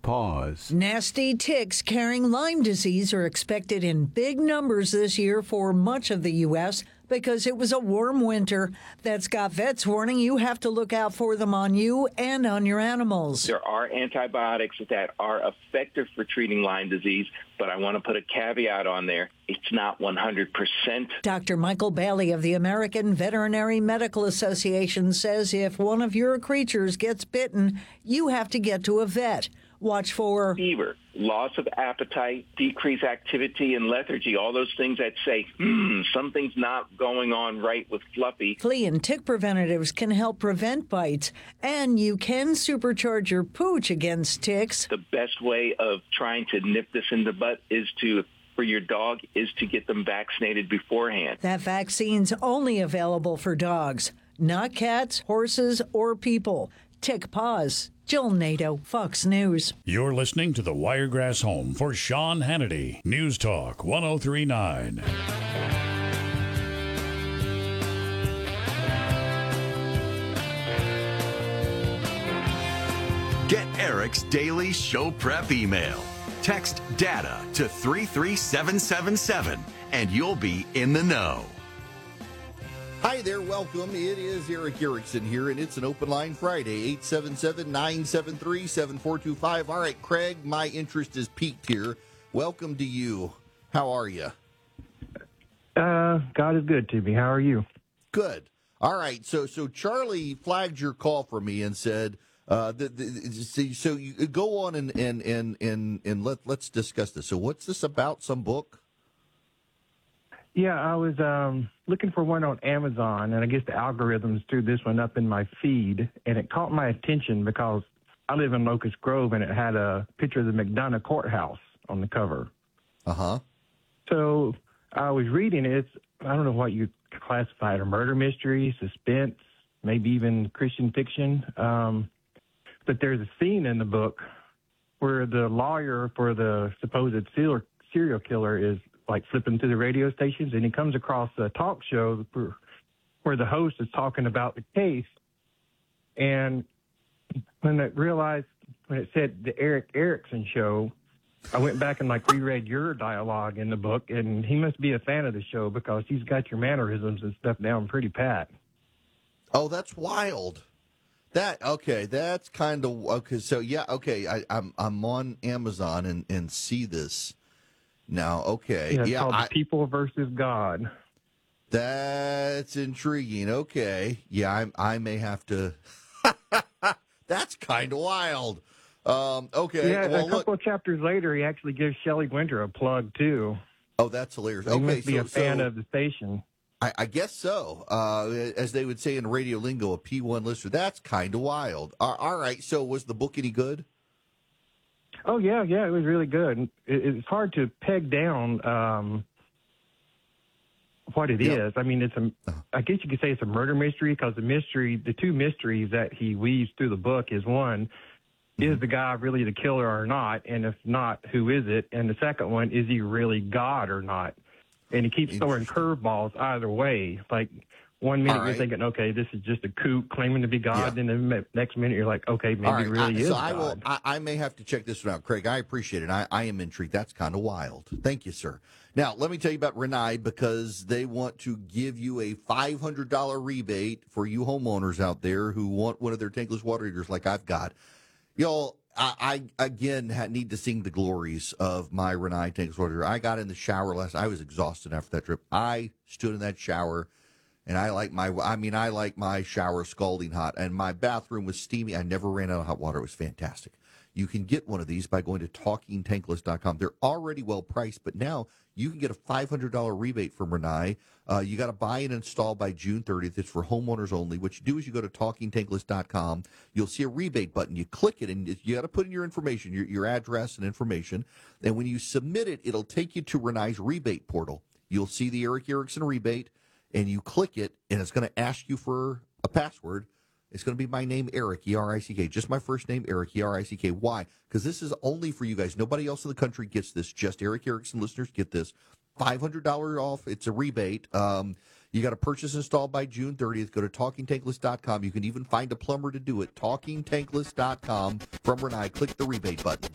Paws. Nasty ticks carrying Lyme disease are expected in big numbers this year for much of the U.S. because it was a warm winter. That's got vets warning you have to look out for them on you and on your animals. There are antibiotics that are effective for treating Lyme disease, but I want to put a caveat on there. It's not 100%. Dr. Michael Bailey of the American Veterinary Medical Association says if one of your creatures gets bitten, you have to get to a vet. Watch for fever, loss of appetite, decreased activity, and lethargy, all those things that say, something's not going on right with Fluffy. Flea and tick preventatives can help prevent bites, and you can supercharge your pooch against ticks. The best way of trying to nip this in the butt for your dog is to get them vaccinated beforehand. That vaccine's only available for dogs, not cats, horses, or people. Tick Paws. Jill Nato, Fox News. You're listening to the Wiregrass Home for Sean Hannity. News Talk 1039. Get Eric's daily show prep email. Text DATA to 33777 and you'll be in the know. Hi there, welcome. It is Eric Erickson here, and it's an Open Line Friday, 877-973-7425. All right, Craig, my interest is peaked here. Welcome to you. How are you? God is good to me. How are you? Good. All right, so Charlie flagged your call for me and said, so you go on and let's discuss this. So what's this about, some book? Yeah, I was looking for one on Amazon, and I guess the algorithms threw this one up in my feed, and it caught my attention because I live in Locust Grove, and it had a picture of the McDonough Courthouse on the cover. Uh-huh. So I was reading it. I don't know what you classify it, a murder mystery, suspense, maybe even Christian fiction. But there's a scene in the book where the lawyer for the supposed serial killer is like flipping through the radio stations, and he comes across a talk show where the host is talking about the case. And when it said the Eric Erickson show, I went back and reread your dialogue in the book, and he must be a fan of the show because he's got your mannerisms and stuff down pretty pat. Oh, that's wild. That's kind of okay. So yeah, okay. I'm on Amazon and see this. Now, okay. Yeah, it's called People versus God. That's intriguing. Okay. Yeah, I may have to. That's kind of wild. Okay. Yeah, a couple of chapters later, he actually gives Shelley Winter a plug, too. Oh, that's hilarious. He must be a fan of the station. I guess so. As they would say in radio lingo, a P1 listener. That's kind of wild. All right. So was the book any good? Oh, yeah, it was really good. It's hard to peg down what it is. I mean, I guess you could say it's a murder mystery because the two mysteries that he weaves through the book is one, is the guy really the killer or not? And if not, who is it? And the second one, is he really God or not? And he keeps throwing curveballs either way. Like, 1 minute you're thinking, okay, this is just a kook claiming to be God. Then the next minute you're like, okay, maybe it really is God. I may have to check this one out. Craig, I appreciate it. I am intrigued. That's kind of wild. Thank you, sir. Now, let me tell you about Rinnai because they want to give you a $500 rebate for you homeowners out there who want one of their tankless water heaters like I've got. Y'all, I again need to sing the glories of my Rinnai tankless water heater. I got in the shower last night. I was exhausted after that trip. I stood in that shower. And I like my shower scalding hot. And my bathroom was steamy. I never ran out of hot water. It was fantastic. You can get one of these by going to TalkingTankless.com. They're already well priced, but now you can get a $500 rebate from Rinnai. You got to buy and install by June 30th. It's for homeowners only. What you do is you go to TalkingTankless.com. You'll see a rebate button. You click it, and you got to put in your information, your address and information. And when you submit it, it'll take you to Rinnai's rebate portal. You'll see the Eric Erickson rebate. And you click it, and it's going to ask you for a password. It's going to be my name, Eric, E-R-I-C-K. Just my first name, Eric, E-R-I-C-K. Why? Because this is only for you guys. Nobody else in the country gets this. Just Eric Erickson listeners get this. $500 off. It's a rebate. You got to purchase and install by June 30th. Go to TalkingTankless.com. You can even find a plumber to do it. TalkingTankless.com from Rinnai. Click the rebate button.